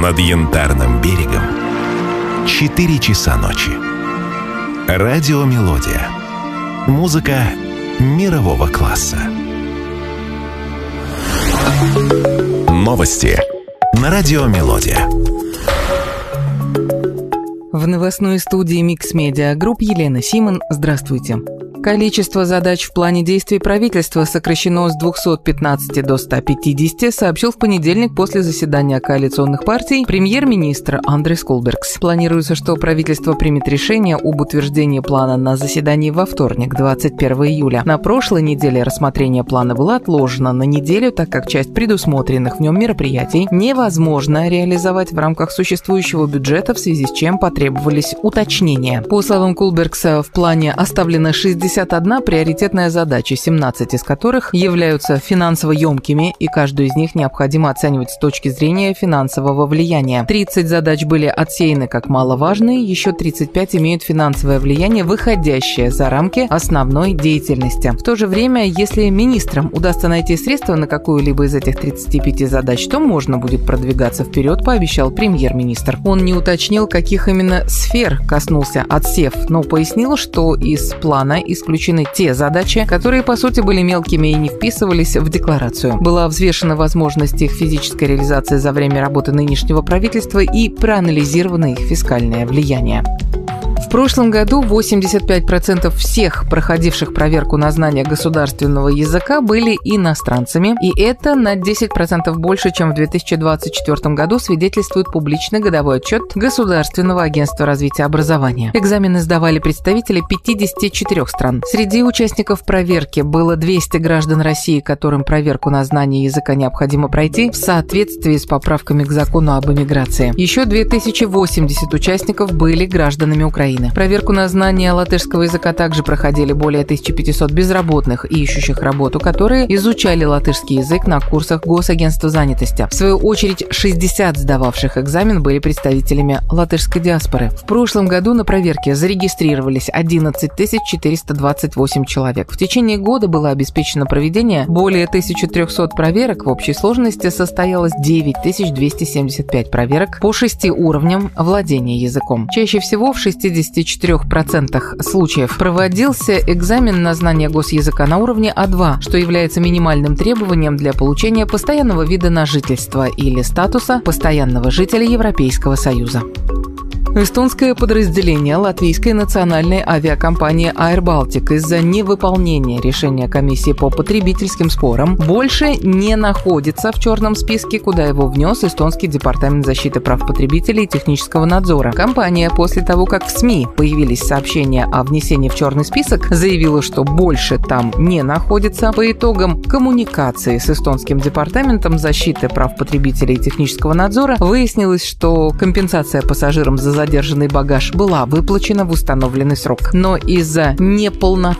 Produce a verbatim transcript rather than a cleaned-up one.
Над Янтарным берегом четыре часа ночи. Радиомелодия. Музыка мирового класса. Новости на Радиомелодия. В новостной студии Микс Медиа Групп Елена Симон. Здравствуйте. Количество задач в плане действий правительства сокращено с двухсот пятнадцати до ста пятидесяти, сообщил в понедельник после заседания коалиционных партий премьер-министр Андрис Кулбергс. Планируется, что правительство примет решение об утверждении плана на заседании во вторник, двадцать первого июля. На прошлой неделе рассмотрение плана было отложено на неделю, так как часть предусмотренных в нем мероприятий невозможно реализовать в рамках существующего бюджета, в связи с чем потребовались уточнения. По словам Кулбергса, в плане оставлено шестьдесят одна приоритетная задача, семнадцать из которых являются финансово емкими, и каждую из них необходимо оценивать с точки зрения финансового влияния. тридцать задач были отсеяны как маловажные, еще тридцать пять имеют финансовое влияние, выходящее за рамки основной деятельности. В то же время, если министрам удастся найти средства на какую-либо из этих тридцати пяти задач, то можно будет продвигаться вперед, пообещал премьер-министр. Он не уточнил, каких именно сфер коснулся отсев, но пояснил, что из плана исключены те задачи, которые, по сути, были мелкими и не вписывались в декларацию. Была взвешена возможность их физической реализации за время работы нынешнего правительства и проанализировано их фискальное влияние. В прошлом году восемьдесят пять процентов всех проходивших проверку на знание государственного языка были иностранцами, и это на десять процентов больше, чем в две тысячи двадцать четвёртом году, свидетельствует публичный годовой отчет Государственного агентства развития образования. Экзамены сдавали представители пятидесяти четырёх стран. Среди участников проверки было двести граждан России, которым проверку на знание языка необходимо пройти в соответствии с поправками к закону об иммиграции. Еще две тысячи восемьдесят участников были гражданами Украины. Проверку на знание латышского языка также проходили более тысячи пятисот безработных и ищущих работу, которые изучали латышский язык на курсах Госагентства занятости. В свою очередь, шестьдесят сдававших экзамен были представителями латышской диаспоры. В прошлом году на проверке зарегистрировались одиннадцать тысяч четыреста двадцать восемь человек. В течение года было обеспечено проведение более тысячи трёхсот проверок. В общей сложности состоялось девять тысяч двести семьдесят пять проверок по шести уровням владения языком. Чаще всего в шестидесяти четырёх процентах случаев проводился экзамен на знание госязыка на уровне А два, что является минимальным требованием для получения постоянного вида на жительство или статуса постоянного жителя Европейского Союза. Эстонское подразделение латвийской национальной авиакомпании Air Baltic из-за невыполнения решения комиссии по потребительским спорам больше не находится в черном списке, куда его внес эстонский департамент защиты прав потребителей и технического надзора. Компания после того, как в СМИ появились сообщения о внесении в черный список, заявила, что больше там не находится. По итогам коммуникации с эстонским департаментом защиты прав потребителей и технического надзора выяснилось, что компенсация пассажирам за задержанный багаж была выплачена в установленный срок. Но из-за неполноты